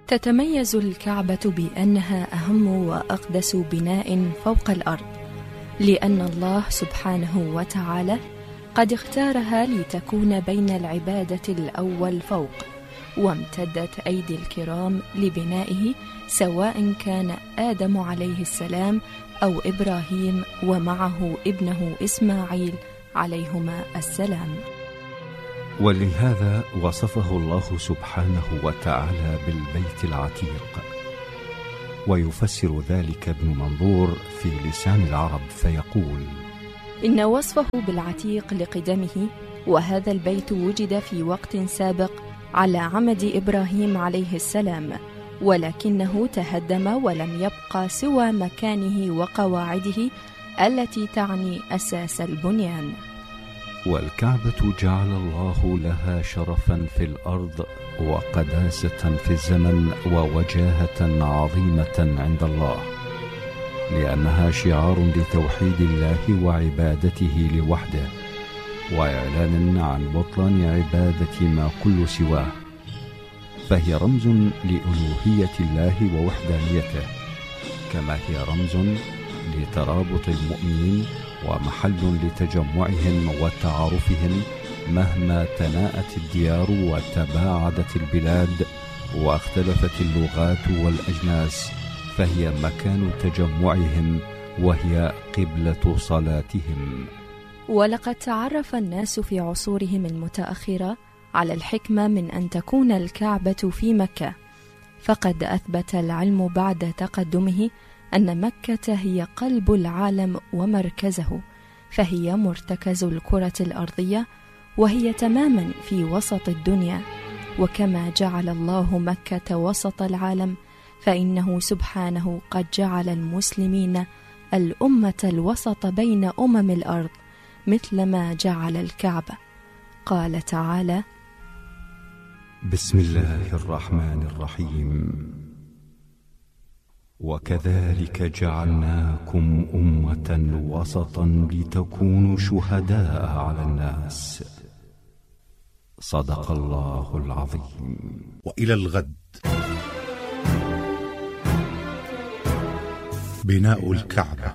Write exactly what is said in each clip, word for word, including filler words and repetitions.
تتميز الكعبة بأنها أهم وأقدس بناء فوق الأرض، لأن الله سبحانه وتعالى قد اختارها لتكون بين العبادة الأول فوق، وامتدت أيدي الكرام لبنائه سواء كان آدم عليه السلام أو إبراهيم ومعه ابنه إسماعيل عليهما السلام. ولهذا وصفه الله سبحانه وتعالى بالبيت العتيق. ويفسر ذلك ابن منظور في لسان العرب فيقول: إن وصفه بالعتيق لقدمه، وهذا البيت وجد في وقت سابق على عمد إبراهيم عليه السلام، ولكنه تهدم ولم يبقى سوى مكانه وقواعده التي تعني أساس البنيان. والكعبة جعل الله لها شرفا في الأرض وقداسة في الزمن ووجاهة عظيمة عند الله، لأنها شعار لتوحيد الله وعبادته لوحده، وإعلان عن بطلان عبادة ما كل سواه، فهي رمز لألوهية الله ووحدانيته، كما هي رمز لترابط المؤمنين ومحل لتجمعهم وتعارفهم مهما تناءت الديار وتباعدت البلاد واختلفت اللغات والأجناس، فهي مكان تجمعهم وهي قبلة صلاتهم. ولقد تعرف الناس في عصورهم المتأخرة على الحكمة من أن تكون الكعبة في مكة، فقد أثبت العلم بعد تقدمه أن مكة هي قلب العالم ومركزه، فهي مرتكز الكرة الأرضية، وهي تماما في وسط الدنيا. وكما جعل الله مكة وسط العالم، فإنه سبحانه قد جعل المسلمين الأمة الوسط بين أمم الأرض، مثلما جعل الكعبة. قال تعالى: بسم الله الرحمن الرحيم: وكذلك جعلناكم أمة وسطا لتكونوا شهداء على الناس. صدق الله العظيم. وإلى الغد. بناء الكعبة.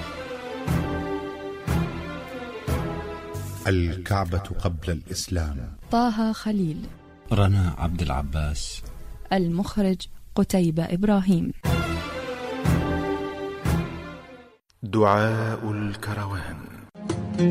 الكعبة قبل الإسلام. طه خليل. رنا عبد العباس. المخرج قتيبة إبراهيم. دعاء الكروان.